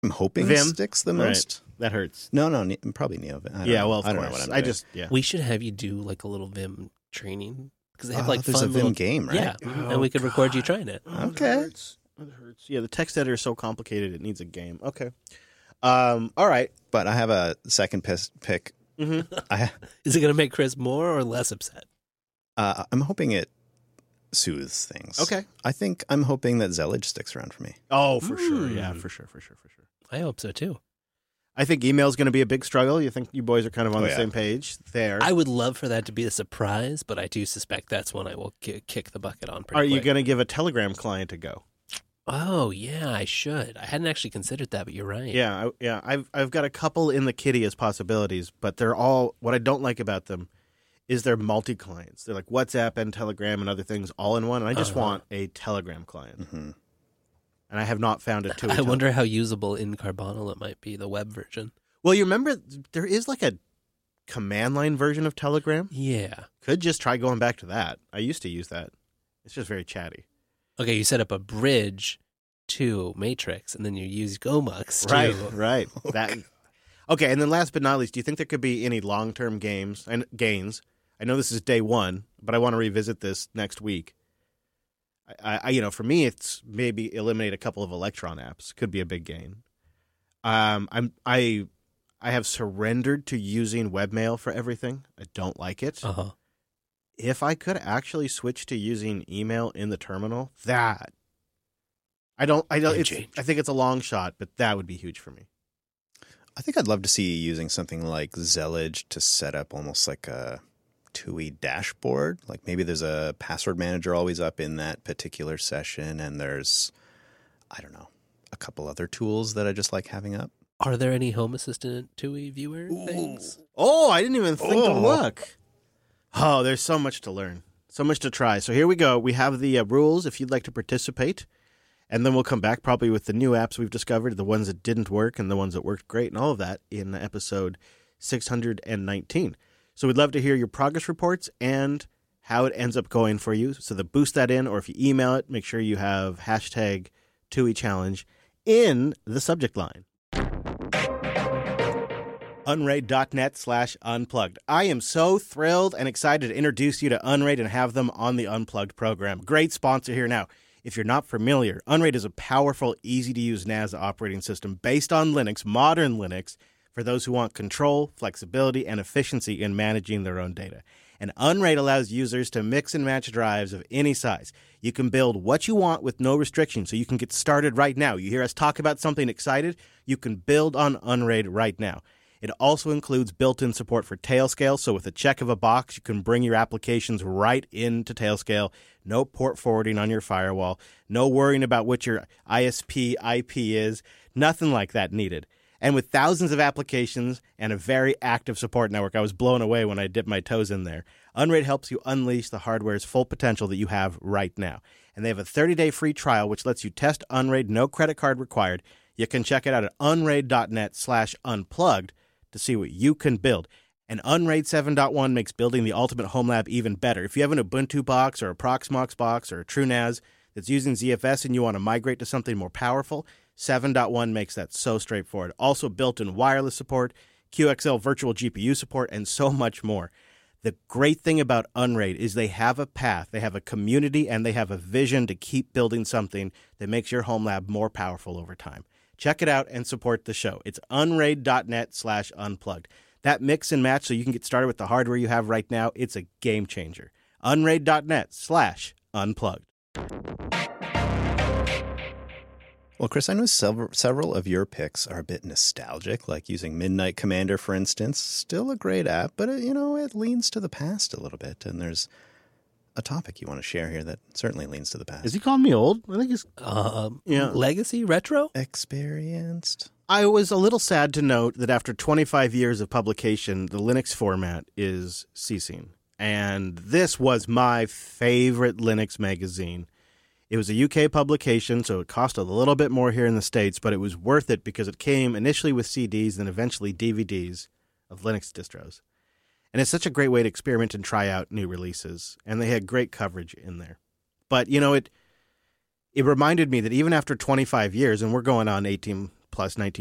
I'm hoping Vim? sticks the Right. most. That hurts. No, probably NeoVim. I don't know. Well, of I don't course. know what I'm I doing. just, yeah. We should have you do like a little Vim training because they have like there's fun a Vim little game, right? Yeah, Oh, and we could record you trying it. Oh, Okay. That hurts. That hurts. Yeah, the text editor is so complicated, it needs a game. Okay. All right. But I have a second pick. Mm-hmm. Is it going to make Chris more or less upset? I'm hoping it soothes things. Okay. I'm hoping that Zellage sticks around for me. Oh, for sure. Yeah, for sure. I hope so too. I think email is going to be a big struggle. You think you boys are kind of on the same page there? I would love for that to be a surprise, but I do suspect that's one I will kick the bucket on pretty Are you quick. going to give a Telegram client a go? Oh, yeah, I should. I hadn't actually considered that, but you're right. Yeah. I've got a couple in the kitty as possibilities, but they're all, what I don't like about them is they're multi-clients. They're like WhatsApp and Telegram and other things all in one, and I just want a Telegram client. Mm-hmm. And I have not found it to I wonder how usable in Carbonal it might be, the web version. Well, you remember there is like a command line version of Telegram? Yeah. Could just try going back to that. I used to use that. It's just very chatty. Okay, you set up a bridge to Matrix, and then you use Gomux too. Right. Okay, and then last but not least, do you think there could be any long-term gains? I know this is day one, but I want to revisit this next week. For me, it's maybe eliminate a couple of Electron apps. Could be a big gain. I have surrendered to using webmail for everything. I don't like it. Uh-huh. If I could actually switch to using email in the terminal, I think it's a long shot, but that would be huge for me. I think I'd love to see you using something like Zellage to set up almost like a TUI dashboard. Like maybe there's a password manager always up in that particular session, and there's, I don't know, a couple other tools that I just like having up. Are there any Home Assistant TUI viewer things? Oh, I didn't even think to look. Oh, there's so much to learn, so much to try. So here we go. We have the rules if you'd like to participate, and then we'll come back probably with the new apps we've discovered, the ones that didn't work and the ones that worked great, and all of that in episode 619. So we'd love to hear your progress reports and how it ends up going for you. So to boost that in, or if you email it, make sure you have hashtag TUI Challenge in the subject line. Unraid.net/unplugged. I am so thrilled and excited to introduce you to Unraid and have them on the Unplugged program. Great sponsor here now. If you're not familiar, Unraid is a powerful, easy-to-use NAS operating system based on Linux, modern Linux, for those who want control, flexibility, and efficiency in managing their own data. And Unraid allows users to mix and match drives of any size. You can build what you want with no restrictions, so you can get started right now. You hear us talk about something excited? You can build on Unraid right now. It also includes built-in support for Tailscale, so with a check of a box, you can bring your applications right into Tailscale. No port forwarding on your firewall. No worrying about what your ISP IP is. Nothing like that needed. And with thousands of applications and a very active support network, I was blown away when I dipped my toes in there. Unraid helps you unleash the hardware's full potential that you have right now. And they have a 30-day free trial, which lets you test Unraid, no credit card required. You can check it out at unraid.net/unplugged to see what you can build. And Unraid 7.1 makes building the ultimate home lab even better. If you have an Ubuntu box or a Proxmox box or a TrueNAS that's using ZFS and you want to migrate to something more powerful, 7.1 makes that so straightforward. Also built-in wireless support, QXL virtual GPU support, and so much more. The great thing about Unraid is they have a path, they have a community, and they have a vision to keep building something that makes your home lab more powerful over time. Check it out and support the show. It's unraid.net/unplugged. That mix and match so you can get started with the hardware you have right now, it's a game changer. Unraid.net/unplugged. Well, Chris, I know several of your picks are a bit nostalgic, like using Midnight Commander, for instance. Still a great app, but it leans to the past a little bit, and there's a topic you want to share here that certainly leans to the past. Is he calling me old? I think he's... Legacy? Retro? Experienced? I was a little sad to note that after 25 years of publication, the Linux format is ceasing. And this was my favorite Linux magazine. It was a UK publication, so it cost a little bit more here in the States, but it was worth it because it came initially with CDs and eventually DVDs of Linux distros. And it's such a great way to experiment and try out new releases. And they had great coverage in there. But, it reminded me that even after 25 years, and we're going on 18+ plus